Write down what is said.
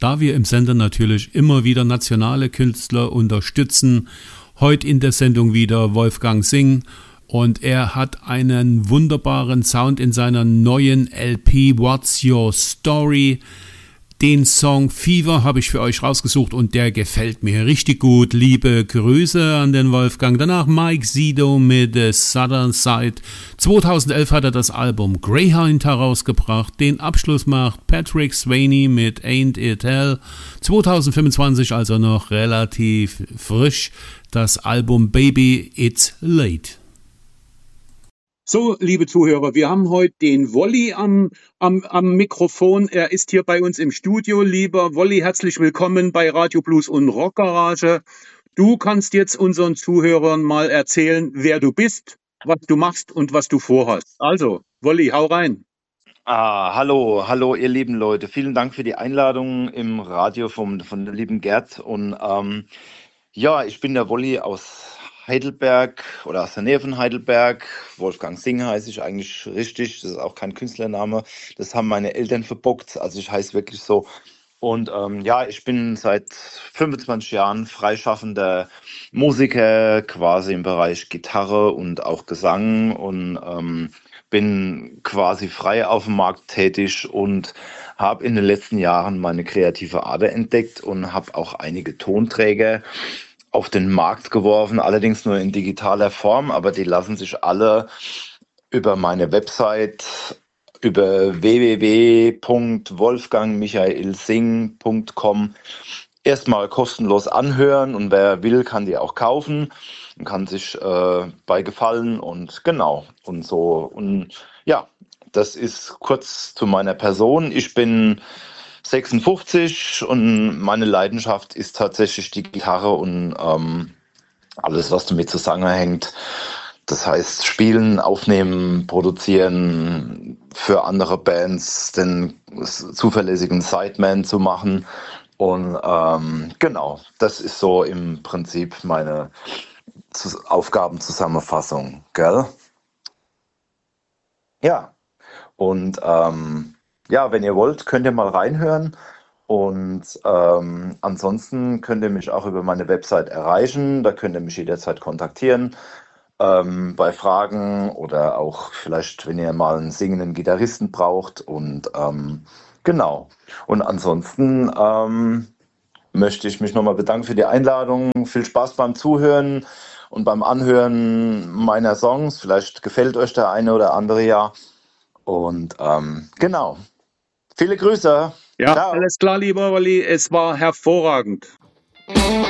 Da wir im Sender natürlich immer wieder nationale Künstler unterstützen, heute in der Sendung wieder Wolfgang Sing, und er hat einen wunderbaren Sound in seiner neuen LP What's Your Story. Den Song Fever habe ich für euch rausgesucht und der gefällt mir richtig gut. Liebe Grüße an den Wolfgang. Danach Mike Sido mit The Southern Side. 2011 hat er das Album Greyhound herausgebracht. Den Abschluss macht Patrick Swayze mit Ain't It Hell. 2025, also noch relativ frisch, das Album Baby It's Late. So, liebe Zuhörer, wir haben heute den Wolli am Mikrofon. Er ist hier bei uns im Studio. Lieber Wolli, herzlich willkommen bei Radio Blues und Rock Garage. Du kannst jetzt unseren Zuhörern mal erzählen, wer du bist, was du machst und was du vorhast. Also, Wolli, hau rein. Hallo, ihr lieben Leute. Vielen Dank für die Einladung im Radio von der lieben Gerd. Und ich bin der Wolli aus Heidelberg oder aus der Nähe von Heidelberg. Wolfgang Sing heiße ich eigentlich richtig. Das ist auch kein Künstlername. Das haben meine Eltern verbockt. Also ich heiße wirklich so. Und ich bin seit 25 Jahren freischaffender Musiker, quasi im Bereich Gitarre und auch Gesang, und bin quasi frei auf dem Markt tätig und habe in den letzten Jahren meine kreative Ader entdeckt und habe auch einige Tonträger auf den Markt geworfen, allerdings nur in digitaler Form, aber die lassen sich alle über meine Website, über www.wolfgangmichaelsing.com erstmal kostenlos anhören, und wer will, kann die auch kaufen und kann sich bei gefallen, und genau, und so. Und ja, das ist kurz zu meiner Person. Ich bin 56 und meine Leidenschaft ist tatsächlich die Gitarre und alles, was damit zusammenhängt. Das heißt, spielen, aufnehmen, produzieren, für andere Bands den zuverlässigen Sideman zu machen. Und genau, das ist so im Prinzip meine Aufgabenzusammenfassung, gell? Ja, und wenn ihr wollt, könnt ihr mal reinhören, und ansonsten könnt ihr mich auch über meine Website erreichen. Da könnt ihr mich jederzeit kontaktieren bei Fragen oder auch vielleicht, wenn ihr mal einen singenden Gitarristen braucht, und genau. Und ansonsten möchte ich mich nochmal bedanken für die Einladung. Viel Spaß beim Zuhören und beim Anhören meiner Songs. Vielleicht gefällt euch der eine oder andere ja. Und genau. Viele Grüße. Ja, Ciao. alles klar, lieber Wolli. Es war hervorragend.